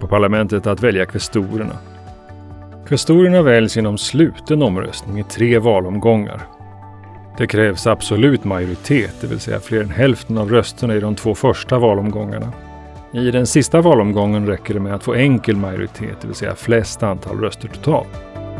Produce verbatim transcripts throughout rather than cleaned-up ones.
Europaparlamentet att välja kvestorerna. Kvestorerna väljs genom sluten omröstning i tre valomgångar. Det krävs absolut majoritet, det vill säga fler än hälften av rösterna i de två första valomgångarna. I den sista valomgången räcker det med att få enkel majoritet, det vill säga flest antal röster totalt.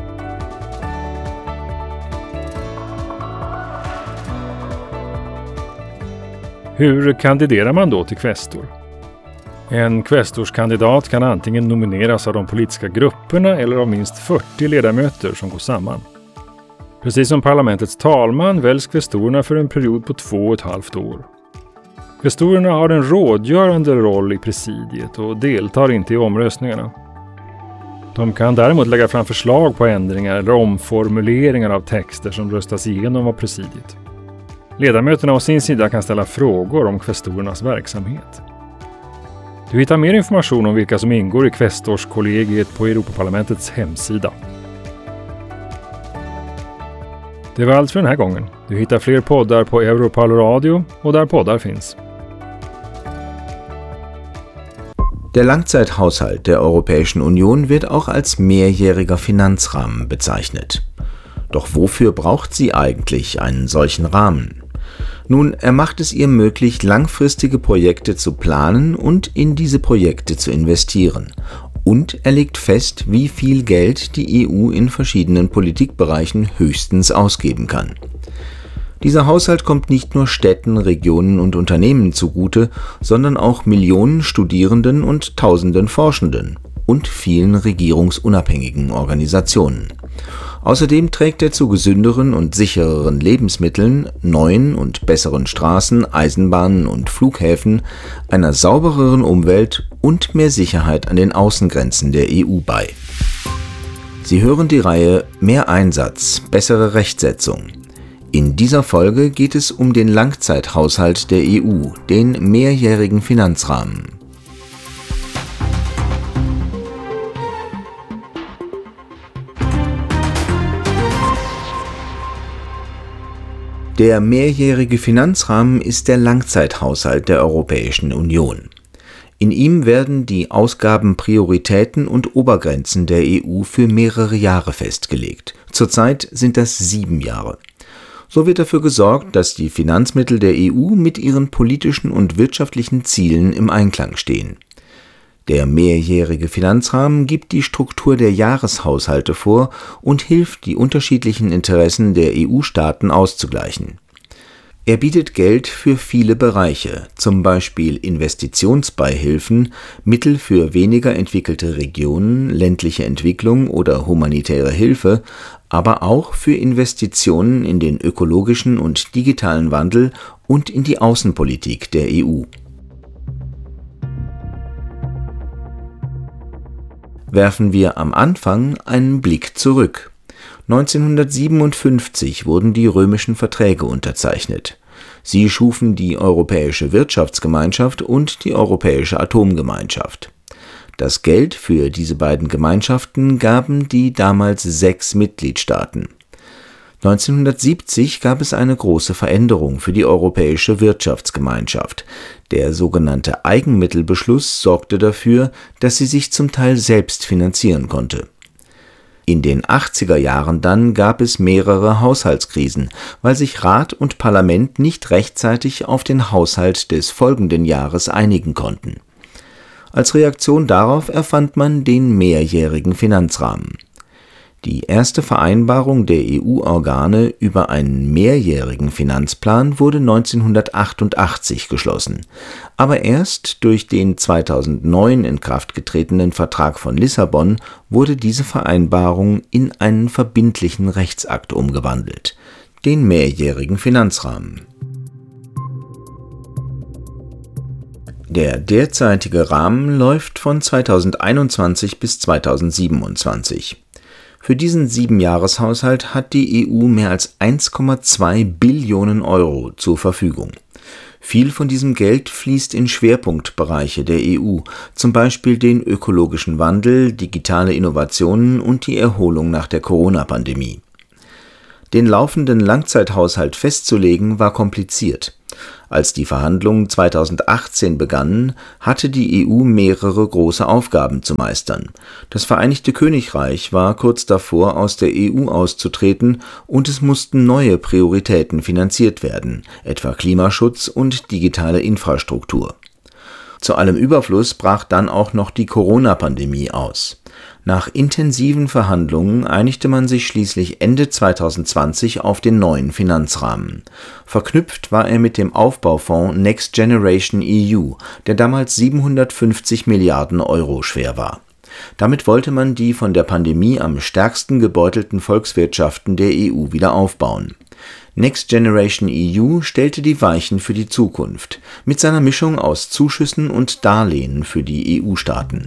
Hur kandiderar man då till kvestor? En kvestorskandidat kan antingen nomineras av de politiska grupperna eller av minst fyrtio ledamöter som går samman. Precis som parlamentets talman väljs kvestorerna för en period på två och ett halvt år. Kvestorerna har en rådgörande roll i presidiet och deltar inte i omröstningarna. De kan däremot lägga fram förslag på ändringar eller omformuleringar av texter som röstas igenom av presidiet. Ledamöterna å sin sida kan ställa frågor om kvestorernas verksamhet. Du hittar mer information om vilka som ingår i kvestorskollegiet på Europaparlamentets hemsida. Det var allt för den här gången. Du hittar fler poddar på Europal Radio och där poddar finns. Der Langzeithaushalt der Europäischen Union wird auch als mehrjähriger Finanzrahmen bezeichnet. Doch wofür braucht sie eigentlich einen solchen Rahmen? Nun, er macht es ihr möglich, langfristige Projekte zu planen und in diese Projekte zu investieren. Und er legt fest, wie viel Geld die E U in verschiedenen Politikbereichen höchstens ausgeben kann. Dieser Haushalt kommt nicht nur Städten, Regionen und Unternehmen zugute, sondern auch Millionen Studierenden und Tausenden Forschenden und vielen regierungsunabhängigen Organisationen. Außerdem trägt er zu gesünderen und sichereren Lebensmitteln, neuen und besseren Straßen, Eisenbahnen und Flughäfen, einer saubereren Umwelt und mehr Sicherheit an den Außengrenzen der E U bei. Sie hören die Reihe Mehr Einsatz, bessere Rechtsetzung. In dieser Folge geht es um den Langzeithaushalt der E U, den mehrjährigen Finanzrahmen. Der mehrjährige Finanzrahmen ist der Langzeithaushalt der Europäischen Union. In ihm werden die Ausgabenprioritäten und Obergrenzen der E U für mehrere Jahre festgelegt. Zurzeit sind das sieben Jahre. So wird dafür gesorgt, dass die Finanzmittel der E U mit ihren politischen und wirtschaftlichen Zielen im Einklang stehen. Der mehrjährige Finanzrahmen gibt die Struktur der Jahreshaushalte vor und hilft, die unterschiedlichen Interessen der E U-Staaten auszugleichen. Er bietet Geld für viele Bereiche, zum Beispiel Investitionsbeihilfen, Mittel für weniger entwickelte Regionen, ländliche Entwicklung oder humanitäre Hilfe, aber auch für Investitionen in den ökologischen und digitalen Wandel und in die Außenpolitik der E U. Werfen wir am Anfang einen Blick zurück. neunzehnhundertsiebenundfünfzig wurden die römischen Verträge unterzeichnet. Sie schufen die Europäische Wirtschaftsgemeinschaft und die Europäische Atomgemeinschaft. Das Geld für diese beiden Gemeinschaften gaben die damals sechs Mitgliedstaaten. neunzehnhundertsiebzig gab es eine große Veränderung für die Europäische Wirtschaftsgemeinschaft. Der sogenannte Eigenmittelbeschluss sorgte dafür, dass sie sich zum Teil selbst finanzieren konnte. In den achtziger Jahren dann gab es mehrere Haushaltskrisen, weil sich Rat und Parlament nicht rechtzeitig auf den Haushalt des folgenden Jahres einigen konnten. Als Reaktion darauf erfand man den mehrjährigen Finanzrahmen. Die erste Vereinbarung der E U-Organe über einen mehrjährigen Finanzplan wurde neunzehnhundertachtundachtzig geschlossen, aber erst durch den zweitausendneun in Kraft getretenen Vertrag von Lissabon wurde diese Vereinbarung in einen verbindlichen Rechtsakt umgewandelt, den mehrjährigen Finanzrahmen. Der derzeitige Rahmen läuft von zweitausendeinundzwanzig bis zweitausendsiebenundzwanzig. Für diesen Siebenjahreshaushalt hat die E U mehr als eins Komma zwei Billionen Euro zur Verfügung. Viel von diesem Geld fließt in Schwerpunktbereiche der E U, zum Beispiel den ökologischen Wandel, digitale Innovationen und die Erholung nach der Corona-Pandemie. Den laufenden Langzeithaushalt festzulegen war kompliziert. Als die Verhandlungen zweitausendachtzehn begannen, hatte die E U mehrere große Aufgaben zu meistern. Das Vereinigte Königreich war kurz davor, aus der E U auszutreten, und es mussten neue Prioritäten finanziert werden, etwa Klimaschutz und digitale Infrastruktur. Zu allem Überfluss brach dann auch noch die Corona-Pandemie aus. Nach intensiven Verhandlungen einigte man sich schließlich Ende zweitausendzwanzig auf den neuen Finanzrahmen. Verknüpft war er mit dem Aufbaufonds Next Generation E U, der damals siebenhundertfünfzig Milliarden Euro schwer war. Damit wollte man die von der Pandemie am stärksten gebeutelten Volkswirtschaften der E U wieder aufbauen. Next Generation E U stellte die Weichen für die Zukunft, mit seiner Mischung aus Zuschüssen und Darlehen für die E U-Staaten.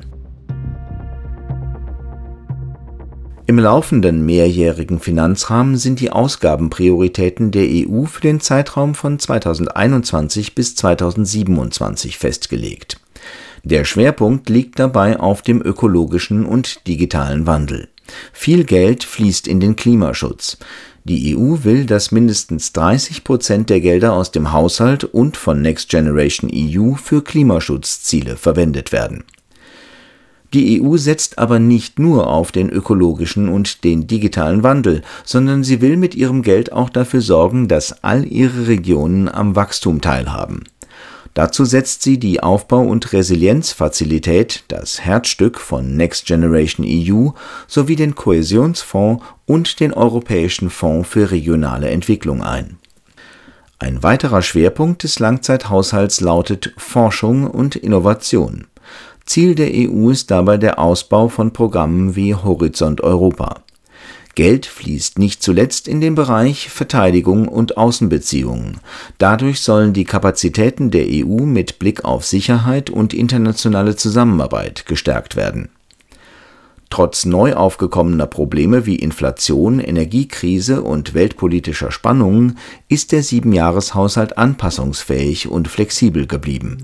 Im laufenden mehrjährigen Finanzrahmen sind die Ausgabenprioritäten der E U für den Zeitraum von zweitausendeinundzwanzig bis zweitausendsiebenundzwanzig festgelegt. Der Schwerpunkt liegt dabei auf dem ökologischen und digitalen Wandel. Viel Geld fließt in den Klimaschutz. Die E U will, dass mindestens dreißig Prozent der Gelder aus dem Haushalt und von Next Generation E U für Klimaschutzziele verwendet werden. Die E U setzt aber nicht nur auf den ökologischen und den digitalen Wandel, sondern sie will mit ihrem Geld auch dafür sorgen, dass all ihre Regionen am Wachstum teilhaben. Dazu setzt sie die Aufbau- und Resilienzfazilität, das Herzstück von Next Generation E U, sowie den Kohäsionsfonds und den Europäischen Fonds für regionale Entwicklung ein. Ein weiterer Schwerpunkt des Langzeithaushalts lautet Forschung und Innovation. Ziel der E U ist dabei der Ausbau von Programmen wie Horizont Europa. Geld fließt nicht zuletzt in den Bereich Verteidigung und Außenbeziehungen. Dadurch sollen die Kapazitäten der E U mit Blick auf Sicherheit und internationale Zusammenarbeit gestärkt werden. Trotz neu aufgekommener Probleme wie Inflation, Energiekrise und weltpolitischer Spannungen ist der Siebenjahreshaushalt anpassungsfähig und flexibel geblieben.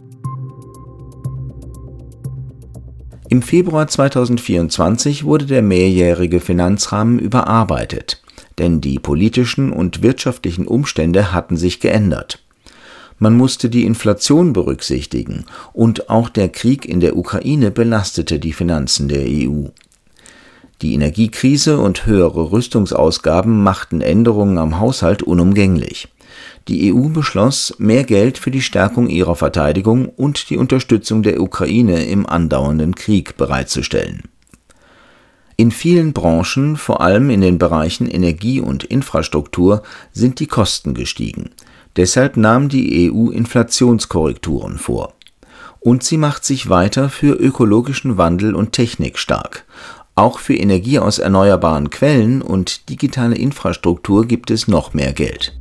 Im Februar zweitausendvierundzwanzig wurde der mehrjährige Finanzrahmen überarbeitet, denn die politischen und wirtschaftlichen Umstände hatten sich geändert. Man musste die Inflation berücksichtigen, und auch der Krieg in der Ukraine belastete die Finanzen der E U. Die Energiekrise und höhere Rüstungsausgaben machten Änderungen am Haushalt unumgänglich. Die E U beschloss, mehr Geld für die Stärkung ihrer Verteidigung und die Unterstützung der Ukraine im andauernden Krieg bereitzustellen. In vielen Branchen, vor allem in den Bereichen Energie und Infrastruktur, sind die Kosten gestiegen. Deshalb nahm die E U Inflationskorrekturen vor. Und sie macht sich weiter für ökologischen Wandel und Technik stark. Auch für Energie aus erneuerbaren Quellen und digitale Infrastruktur gibt es noch mehr Geld.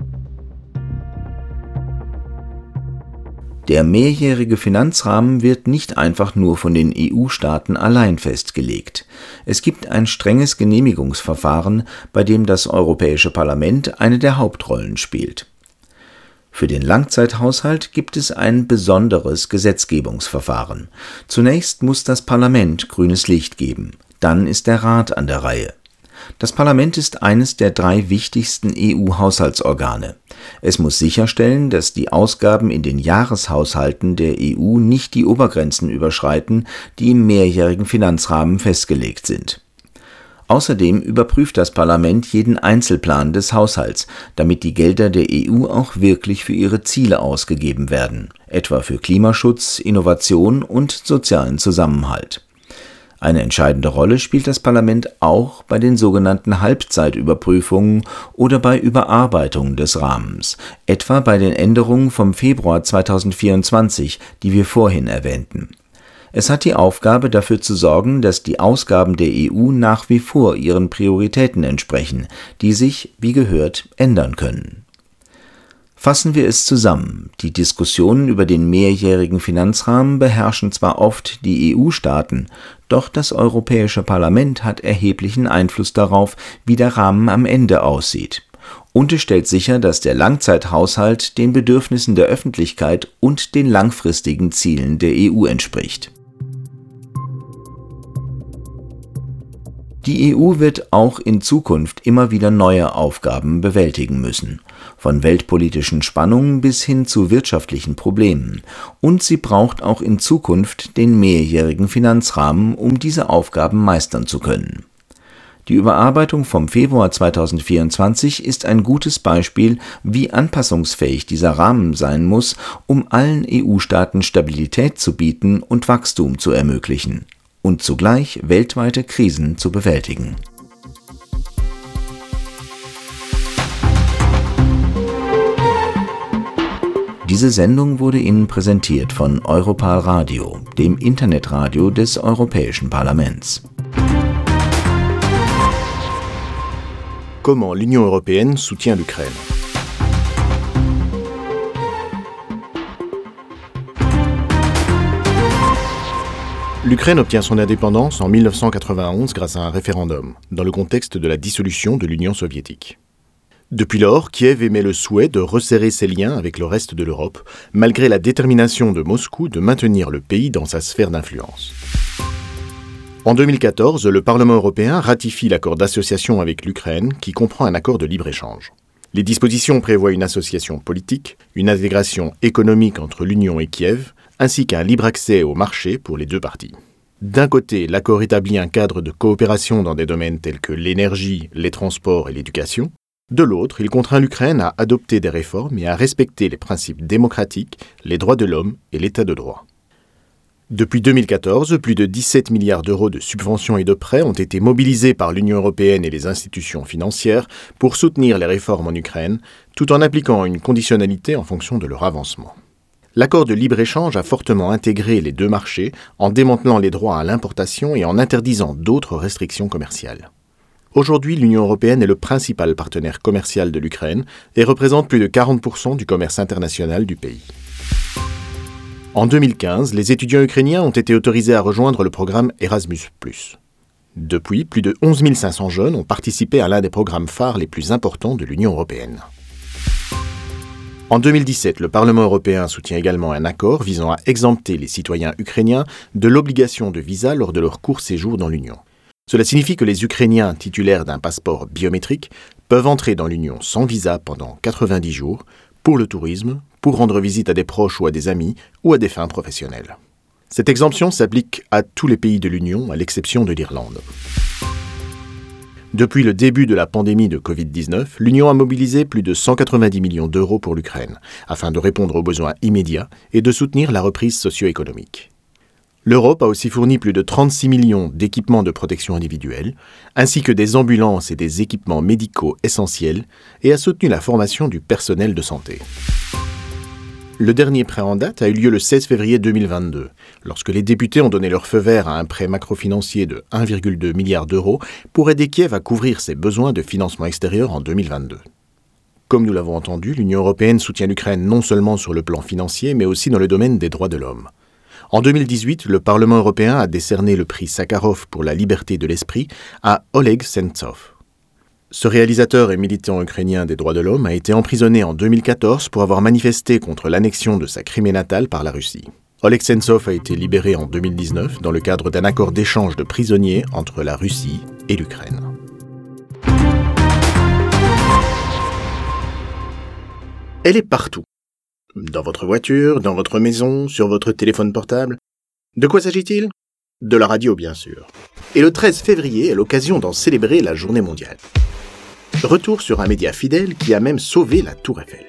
Der mehrjährige Finanzrahmen wird nicht einfach nur von den E U-Staaten allein festgelegt. Es gibt ein strenges Genehmigungsverfahren, bei dem das Europäische Parlament eine der Hauptrollen spielt. Für den Langzeithaushalt gibt es ein besonderes Gesetzgebungsverfahren. Zunächst muss das Parlament grünes Licht geben, dann ist der Rat an der Reihe. Das Parlament ist eines der drei wichtigsten E U-Haushaltsorgane. Es muss sicherstellen, dass die Ausgaben in den Jahreshaushalten der E U nicht die Obergrenzen überschreiten, die im mehrjährigen Finanzrahmen festgelegt sind. Außerdem überprüft das Parlament jeden Einzelplan des Haushalts, damit die Gelder der E U auch wirklich für ihre Ziele ausgegeben werden, etwa für Klimaschutz, Innovation und sozialen Zusammenhalt. Eine entscheidende Rolle spielt das Parlament auch bei den sogenannten Halbzeitüberprüfungen oder bei Überarbeitungen des Rahmens, etwa bei den Änderungen vom Februar zweitausendvierundzwanzig, die wir vorhin erwähnten. Es hat die Aufgabe, dafür zu sorgen, dass die Ausgaben der E U nach wie vor ihren Prioritäten entsprechen, die sich, wie gehört, ändern können. Fassen wir es zusammen. Die Diskussionen über den mehrjährigen Finanzrahmen beherrschen zwar oft die E U-Staaten, doch das Europäische Parlament hat erheblichen Einfluss darauf, wie der Rahmen am Ende aussieht. Und es stellt sicher, dass der Langzeithaushalt den Bedürfnissen der Öffentlichkeit und den langfristigen Zielen der E U entspricht. Die E U wird auch in Zukunft immer wieder neue Aufgaben bewältigen müssen, von weltpolitischen Spannungen bis hin zu wirtschaftlichen Problemen, und sie braucht auch in Zukunft den mehrjährigen Finanzrahmen, um diese Aufgaben meistern zu können. Die Überarbeitung vom Februar zweitausendvierundzwanzig ist ein gutes Beispiel, wie anpassungsfähig dieser Rahmen sein muss, um allen E U-Staaten Stabilität zu bieten und Wachstum zu ermöglichen und zugleich weltweite Krisen zu bewältigen. Diese Sendung wurde Ihnen präsentiert von Europal Radio, dem Internetradio des Europäischen Parlaments. Comment l'Union européenne soutient l'Ukraine. L'Ukraine obtient son indépendance en mille neuf cent quatre-vingt-onze grâce à un référendum, dans le contexte de la dissolution de l'Union soviétique. Depuis lors, Kiev émet le souhait de resserrer ses liens avec le reste de l'Europe, malgré la détermination de Moscou de maintenir le pays dans sa sphère d'influence. En deux mille quatorze, le Parlement européen ratifie l'accord d'association avec l'Ukraine, qui comprend un accord de libre-échange. Les dispositions prévoient une association politique, une intégration économique entre l'Union et Kiev, ainsi qu'un libre accès au marché pour les deux parties. D'un côté, l'accord établit un cadre de coopération dans des domaines tels que l'énergie, les transports et l'éducation. De l'autre, il contraint l'Ukraine à adopter des réformes et à respecter les principes démocratiques, les droits de l'homme et l'état de droit. Depuis deux mille quatorze, plus de dix-sept milliards d'euros de subventions et de prêts ont été mobilisés par l'Union européenne et les institutions financières pour soutenir les réformes en Ukraine, tout en appliquant une conditionnalité en fonction de leur avancement. L'accord de libre-échange a fortement intégré les deux marchés en démantelant les droits à l'importation et en interdisant d'autres restrictions commerciales. Aujourd'hui, l'Union européenne est le principal partenaire commercial de l'Ukraine et représente plus de quarante pour cent du commerce international du pays. En deux mille quinze, les étudiants ukrainiens ont été autorisés à rejoindre le programme Erasmus plus. Depuis, plus de onze mille cinq cents jeunes ont participé à l'un des programmes phares les plus importants de l'Union européenne. En deux mille dix-sept, le Parlement européen soutient également un accord visant à exempter les citoyens ukrainiens de l'obligation de visa lors de leur court séjour dans l'Union. Cela signifie que les Ukrainiens titulaires d'un passeport biométrique peuvent entrer dans l'Union sans visa pendant quatre-vingt-dix jours, pour le tourisme, pour rendre visite à des proches ou à des amis, ou à des fins professionnelles. Cette exemption s'applique à tous les pays de l'Union, à l'exception de l'Irlande. Depuis le début de la pandémie de covid dix-neuf, l'Union a mobilisé plus de cent quatre-vingt-dix millions d'euros pour l'Ukraine, afin de répondre aux besoins immédiats et de soutenir la reprise socio-économique. L'Europe a aussi fourni plus de trente-six millions d'équipements de protection individuelle, ainsi que des ambulances et des équipements médicaux essentiels, et a soutenu la formation du personnel de santé. Le dernier prêt en date a eu lieu le seize février deux mille vingt-deux, lorsque les députés ont donné leur feu vert à un prêt macrofinancier de un virgule deux milliard d'euros pour aider Kiev à couvrir ses besoins de financement extérieur en deux mille vingt-deux. Comme nous l'avons entendu, l'Union européenne soutient l'Ukraine non seulement sur le plan financier, mais aussi dans le domaine des droits de l'homme. En deux mille dix-huit, le Parlement européen a décerné le prix Sakharov pour la liberté de l'esprit à Oleg Sentsov. Ce réalisateur et militant ukrainien des droits de l'homme a été emprisonné en deux mille quatorze pour avoir manifesté contre l'annexion de sa Crimée natale par la Russie. Oleg Sentsov a été libéré en deux mille dix-neuf dans le cadre d'un accord d'échange de prisonniers entre la Russie et l'Ukraine. Elle est partout. Dans votre voiture, dans votre maison, sur votre téléphone portable. De quoi s'agit-il ? De la radio, bien sûr. Et le treize février est l'occasion d'en célébrer la journée mondiale. Retour sur un média fidèle qui a même sauvé la Tour Eiffel.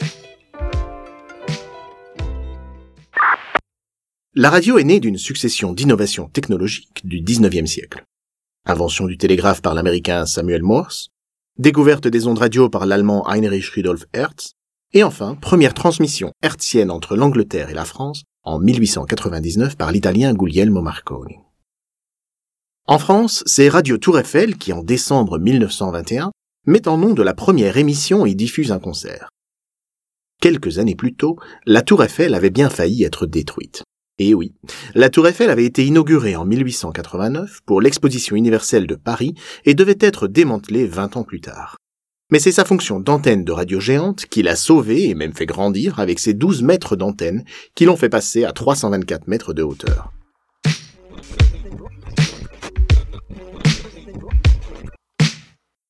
La radio est née d'une succession d'innovations technologiques du dix-neuvième siècle. Invention du télégraphe par l'américain Samuel Morse, découverte des ondes radio par l'allemand Heinrich Rudolf Hertz, et enfin, première transmission hertzienne entre l'Angleterre et la France en mille huit cent quatre-vingt-dix-neuf par l'italien Guglielmo Marconi. En France, c'est Radio Tour Eiffel qui, en décembre mille neuf cent vingt et un, met en nom de la première émission et diffuse un concert. Quelques années plus tôt, la Tour Eiffel avait bien failli être détruite. Et oui, la Tour Eiffel avait été inaugurée en mille huit cent quatre-vingt-neuf pour l'Exposition universelle de Paris et devait être démantelée vingt ans plus tard. Mais c'est sa fonction d'antenne de radio géante qui l'a sauvée et même fait grandir avec ses douze mètres d'antenne qui l'ont fait passer à trois cent vingt-quatre mètres de hauteur.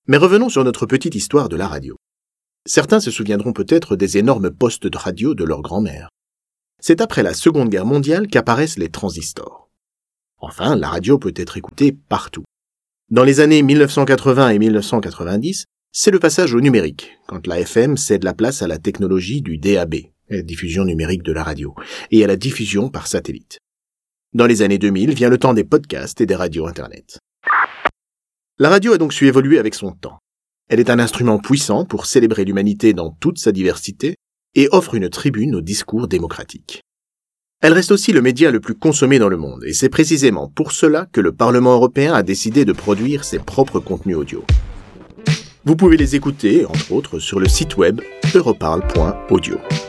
Mais revenons sur notre petite histoire de la radio. Certains se souviendront peut-être des énormes postes de radio de leur grand-mère. C'est après la Seconde Guerre mondiale qu'apparaissent les transistors. Enfin, la radio peut être écoutée partout. Dans les années mille neuf cent quatre-vingts et mille neuf cent quatre-vingt-dix, c'est le passage au numérique, quand la F M cède la place à la technologie du D A B, la diffusion numérique de la radio, et à la diffusion par satellite. Dans les années deux mille vient le temps des podcasts et des radios Internet. La radio a donc su évoluer avec son temps. Elle est un instrument puissant pour célébrer l'humanité dans toute sa diversité et offre une tribune au discours démocratique. Elle reste aussi le média le plus consommé dans le monde, et c'est précisément pour cela que le Parlement européen a décidé de produire ses propres contenus audio. Vous pouvez les écouter, entre autres, sur le site web europarl point audio.